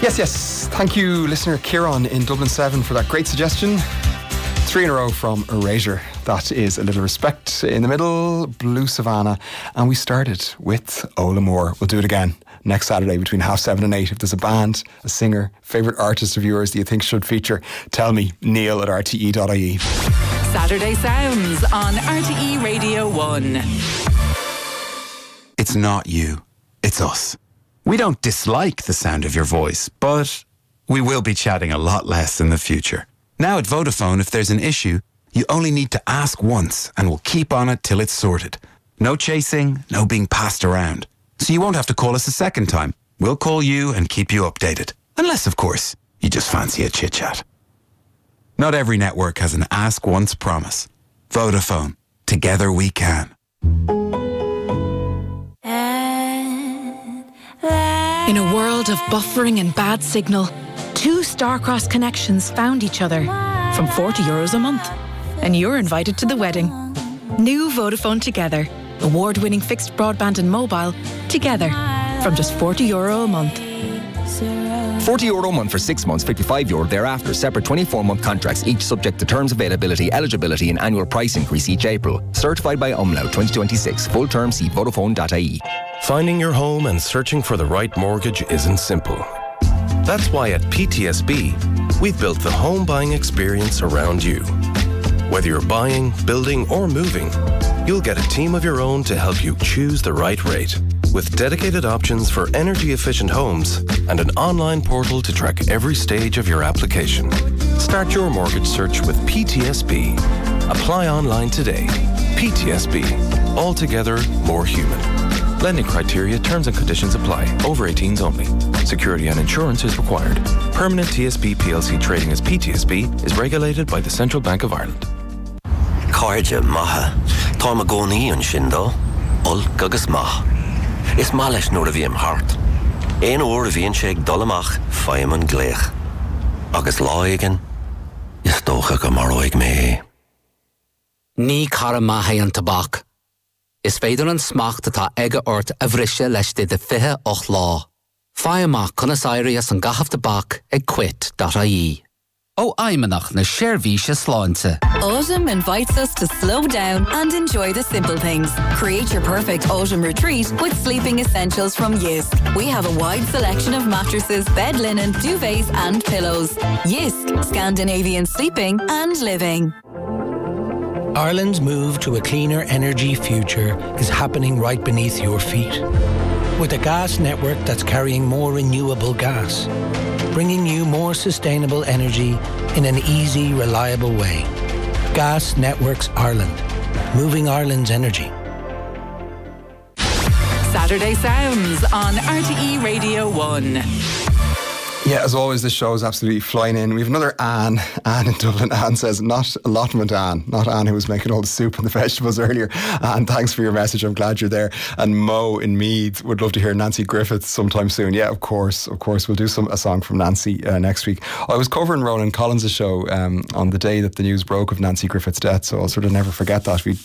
Yes. Thank you, listener Kieran in Dublin 7 for that great suggestion. 3 in a row from Erasure. That is A Little Respect. In the middle, Blue Savannah. And we started with Ola Moore. We'll do it again next Saturday between 7:30 and 8. If there's a band, a singer, favourite artist of yours that you think should feature, tell me. Neil at rte.ie. Saturday Sounds on RTE Radio 1. It's not you. It's us. We don't dislike the sound of your voice, but we will be chatting a lot less in the future. Now at Vodafone, if there's an issue, you only need to ask once and we'll keep on it till it's sorted. No chasing, no being passed around. So you won't have to call us a second time. We'll call you and keep you updated. Unless, of course, you just fancy a chit-chat. Not every network has an ask once promise. Vodafone. Together we can. In a world of buffering and bad signal, 2 star-crossed connections found each other from €40 a month. And you're invited to the wedding. New Vodafone Together. Award-winning fixed broadband and mobile together from just €40 a month. €40 a month for 6 months, €55 thereafter. Separate 24-month contracts, each subject to terms, availability, eligibility and annual price increase each April. Certified by Umlaut 2026. Full term, see Vodafone.ie. Finding your home and searching for the right mortgage isn't simple. That's why at PTSB, we've built the home buying experience around you. Whether you're buying, building or moving, you'll get a team of your own to help you choose the right rate. With dedicated options for energy-efficient homes and an online portal to track every stage of your application. Start your mortgage search with PTSB. Apply online today. PTSB. Altogether more human. Lending criteria, terms and conditions apply. Over 18s only. Security and insurance is required. Permanent TSB PLC trading as PTSB is regulated by the Central Bank of Ireland. Cardja maha. Táim a gcónaí an sin dó. Ol agus maha. Is má leis nuair a bhí am hart. Éon uair a bhíonn sé ag dul amach faim an gléach. Agus lá aigean, is dócha go mar óig mé. Ní cara maithe an tabhac. Is féidir an smacht atá aige ort a bhriсе leis de 28 lá. Fáimach conas éirí as an gahaf tabhac ag quit.ie. Ó aimenach na seirbhíse sláinte. Autumn invites us to slow down and enjoy the simple things. Create your perfect autumn retreat with sleeping essentials from Yisk. We have a wide selection of mattresses, bed linen, duvets and pillows. Yisk, Scandinavian sleeping and living. Ireland's move to a cleaner energy future is happening right beneath your feet. With a gas network that's carrying more renewable gas, bringing you more sustainable energy in an easy, reliable way. Gas Networks Ireland, moving Ireland's energy. Saturday Sounds on RTE Radio 1. Yeah, as always, this show is absolutely flying in. We have another Anne in Dublin. Anne says, not allotment Anne, not Anne who was making all the soup and the vegetables earlier. Anne, thanks for your message. I'm glad you're there. And Mo in Meath would love to hear Nancy Griffiths sometime soon. Yeah, of course. We'll do a song from Nancy next week. I was covering Ronan Collins' show on the day that the news broke of Nancy Griffiths' death, so I'll sort of never forget that. We